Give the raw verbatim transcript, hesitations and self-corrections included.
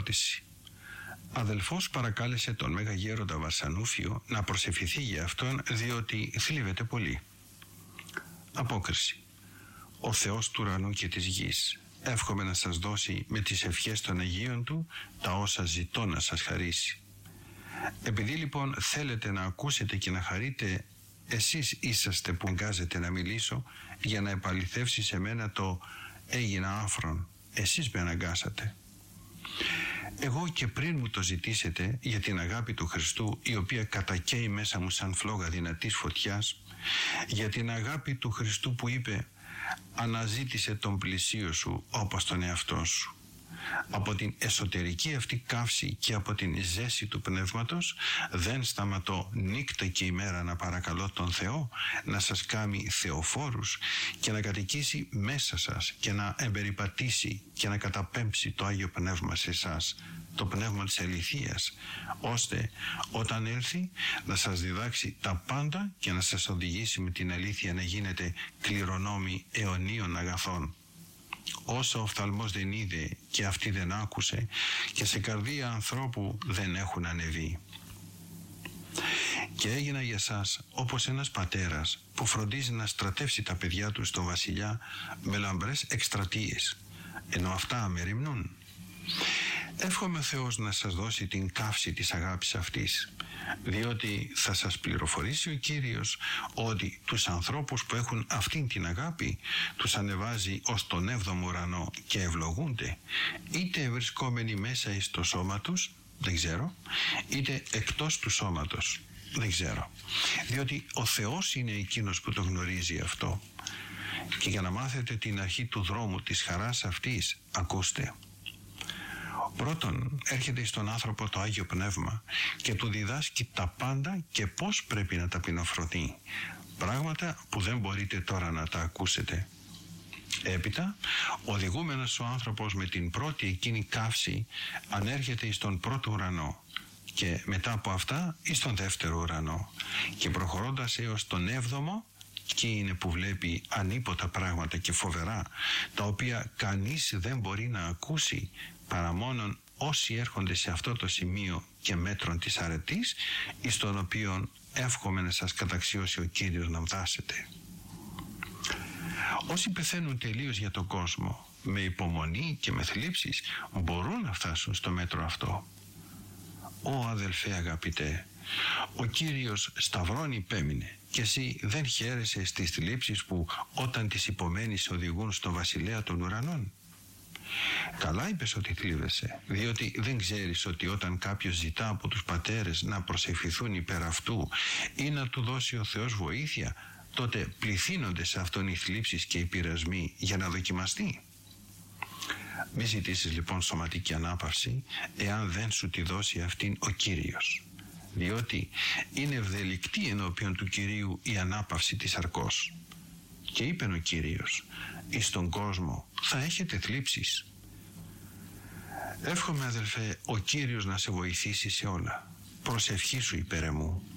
Ερώτηση. Αδελφός παρακάλεσε τον Μέγα Γέροντα Βαρσανούφιο να προσευχηθεί για αυτόν, διότι θλίβεται πολύ. Απόκριση. Ο Θεός του ουρανού και της γης, εύχομαι να σας δώσει με τις ευχές των Αγίων Του τα όσα ζητώ να σας χαρίσει. Επειδή λοιπόν θέλετε να ακούσετε και να χαρείτε, εσείς είσαστε που αγκάζετε να μιλήσω για να επαληθεύσει σε μένα το έγινα άφρον. Εσείς με αναγκάσατε. Εγώ και πριν μου το ζητήσετε για την αγάπη του Χριστού, η οποία κατακαίει μέσα μου σαν φλόγα δυνατής φωτιάς, για την αγάπη του Χριστού που είπε «Αναζήτησε τον πλησίο σου όπως τον εαυτό σου». Από την εσωτερική αυτή καύση και από την ζέση του πνεύματος δεν σταματώ νύχτα και ημέρα να παρακαλώ τον Θεό να σας κάνει θεοφόρους και να κατοικήσει μέσα σας και να εμπεριπατήσει και να καταπέμψει το Άγιο Πνεύμα σε εσάς, το πνεύμα της αληθείας, ώστε όταν έλθει να σας διδάξει τα πάντα και να σας οδηγήσει με την αλήθεια να γίνετε κληρονόμοι αιωνίων αγαθών. Όσο ο οφθαλμός δεν είδε και αυτή δεν άκουσε, και σε καρδία ανθρώπου δεν έχουν ανεβεί. Και έγινα για σας όπως ένας πατέρας που φροντίζει να στρατεύσει τα παιδιά του στο βασιλιά με λαμπρές εκστρατείες, ενώ αυτά μεριμνούν. Εύχομαι ο Θεός να σας δώσει την καύση της αγάπης αυτής, διότι θα σας πληροφορήσει ο Κύριος ότι τους ανθρώπους που έχουν αυτήν την αγάπη τους ανεβάζει ως τον έβδομο ουρανό και ευλογούνται, είτε βρισκόμενοι μέσα εις το σώμα τους, δεν ξέρω, είτε εκτός του σώματος, δεν ξέρω, διότι ο Θεός είναι εκείνος που το γνωρίζει αυτό. Και για να μάθετε την αρχή του δρόμου της χαράς αυτής, ακούστε. Πρώτον, έρχεται στον άνθρωπο το Άγιο Πνεύμα και του διδάσκει τα πάντα και πώς πρέπει να ταπεινοφρονεί, πράγματα που δεν μπορείτε τώρα να τα ακούσετε. Έπειτα, οδηγούμενος ο άνθρωπος με την πρώτη εκείνη καύση ανέρχεται στον πρώτο ουρανό και μετά από αυτά στον δεύτερο ουρανό και προχωρώντας έως τον έβδομο, εκεί είναι που βλέπει ανίποτα πράγματα και φοβερά, τα οποία κανείς δεν μπορεί να ακούσει παρά μόνον όσοι έρχονται σε αυτό το σημείο και μέτρον της αρετής, εις τον οποίον εύχομαι να σας καταξιώσει ο Κύριος να φτάσετε. Όσοι πεθαίνουν τελείως για τον κόσμο, με υπομονή και με θλίψεις, μπορούν να φτάσουν στο μέτρο αυτό. Ω αδελφέ αγαπητέ, ο Κύριος σταυρών υπέμεινε και εσύ δεν χαίρεσαι στις θλίψεις που όταν τις υπομένεις οδηγούν στο βασιλέα των ουρανών. Καλά είπες ότι θλίβεσαι, διότι δεν ξέρεις ότι όταν κάποιος ζητά από τους πατέρες να προσευχηθούν υπέρ αυτού ή να του δώσει ο Θεός βοήθεια, τότε πληθύνονται σε αυτόν οι θλίψεις και οι πειρασμοί για να δοκιμαστεί. Μη ζητήσεις λοιπόν σωματική ανάπαυση εάν δεν σου τη δώσει αυτήν ο Κύριος, διότι είναι ευδελικτή ενώπιον του Κυρίου η ανάπαυση της αρκός. Και είπε ο Κύριος, εις τον κόσμο θα έχετε θλίψεις. Εύχομαι αδελφέ ο Κύριος να σε βοηθήσει σε όλα. Προσευχή σου υπέρ εμού.